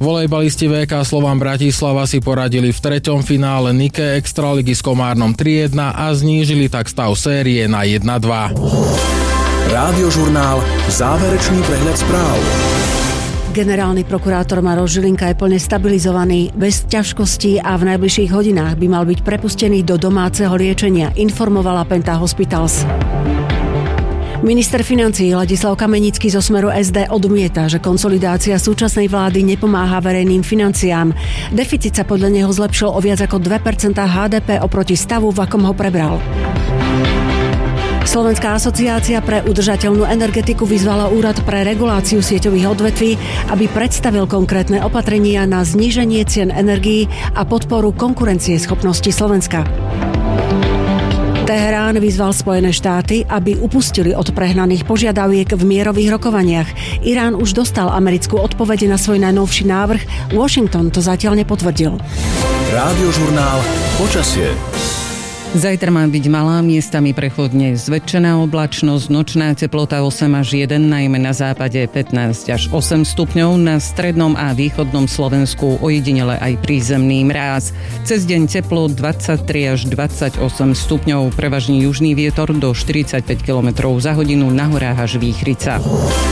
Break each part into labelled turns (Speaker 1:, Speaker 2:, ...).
Speaker 1: Volejbalisti VK Slovan Bratislava si poradili v 3. finále Nike Extraligy s Komárnom 3-1 a znížili tak stav série na 1-2.
Speaker 2: Rádiožurnál, záverečný prehľad správ.
Speaker 3: Generálny prokurátor Maroš Žilinka je plne stabilizovaný, bez ťažkostí a v najbližších hodinách by mal byť prepustený do domáceho liečenia, informovala Penta Hospitals. Minister financií Ladislav Kamenický zo Smeru SD odmieta, že konsolidácia súčasnej vlády nepomáha verejným financiám. Deficit sa podľa neho zlepšil o viac ako 2% HDP oproti stavu, v akom ho prebral. Slovenská asociácia pre udržateľnú energetiku vyzvala Úrad pre reguláciu sieťových odvetví, aby predstavil konkrétne opatrenia na zníženie cien energií a podporu konkurencieschopnosti Slovenska. Teherán vyzval Spojené štáty, aby upustili od prehnaných požiadaviek v mierových rokovaniach. Irán už dostal americkú odpoveď na svoj najnovší návrh, Washington to zatiaľ nepotvrdil.
Speaker 2: Rádiožurnál počasie.
Speaker 4: Zajtra má byť malá, miestami prechodne zväčšená oblačnosť, nočná teplota 8 až 1, najmä na západe 15 až 8 stupňov, na strednom a východnom Slovensku ojedinele aj prízemný mráz. Cez deň teplo 23 až 28 stupňov, prevažne južný vietor do 45 km za hodinu, na horách až výchrica.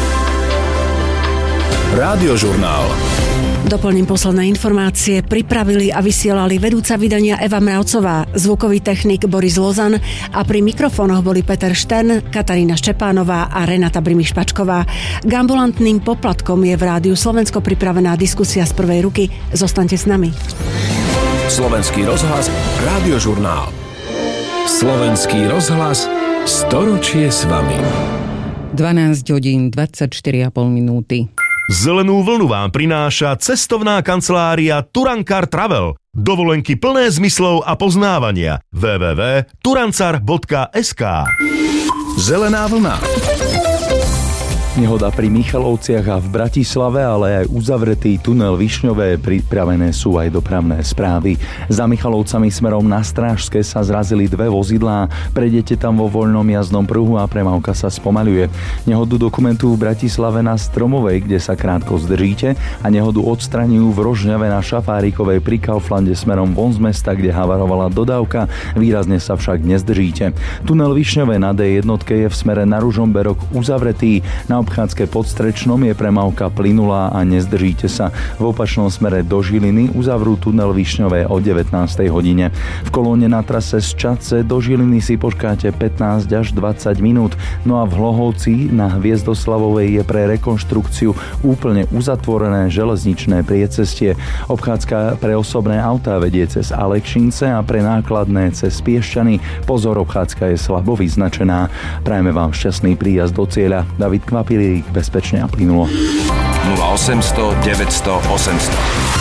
Speaker 2: Rádiožurnál.
Speaker 3: Doplním posledné informácie. Pripravili a vysielali vedúca vydania Eva Mravcová, zvukový technik Boris Lozan a pri mikrofónoch boli Peter Štern, Katarína Štepánová a Renata Brimiš-Pačková. K ambulantným poplatkom je v Rádiu Slovensko pripravená diskusia z prvej ruky. Zostaňte s nami.
Speaker 2: Slovenský rozhlas, Rádiožurnál. Slovenský rozhlas, storočie s vami.
Speaker 4: 12 hodín 24,5 minúty.
Speaker 5: Zelenú vlnu vám prináša cestovná kancelária Turankar Travel. Dovolenky plné zmyslov a poznávania. www.turancar.sk.
Speaker 2: Zelená vlna.
Speaker 6: Nehoda pri Michalovciach a v Bratislave, ale aj uzavretý tunel Višňové, pripravené sú aj dopravné správy. Za Michalovcami smerom na Strážske sa zrazili dve vozidlá, prejdete tam vo voľnom jazdnom pruhu a premávka sa spomaľuje. Nehodu dokumentujú v Bratislave na Stromovej, kde sa krátko zdržíte, a nehodu odstraňujú v Rožňave na Šafárikovej pri Kauflande smerom von z mesta, kde havarovala dodávka, výrazne sa však nezdržíte. Tunel Višňové na D1 je v smere na Ružomberok uzavretý, na obchádzke pod Strečnom je premávka plynulá a nezdržíte sa. V opačnom smere do Žiliny uzavrú tunel Višňové o 19. hodine. V kolóne na trase z Čadce do Žiliny si počkáte 15 až 20 minút, no a v Hlohovci na Hviezdoslavovej je pre rekonštrukciu úplne uzatvorené železničné priecestie. Obchádzka pre osobné autá vedie cez Alekšince a pre nákladné cez Piešťany. Pozor, obchádzka je slabo vyznačená. Prajeme vám šťastný príjazd do cieľa. David Kvapilík, bezpečne a plynulo.
Speaker 2: 0800 900 800.